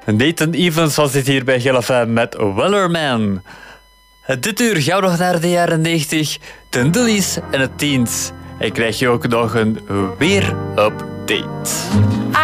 Nathan Evans was dit hier bij GLFM met Wellerman. Dit uur gauw nog naar de jaren 90, de nullies en het teens. En krijg je ook nog een weer-update.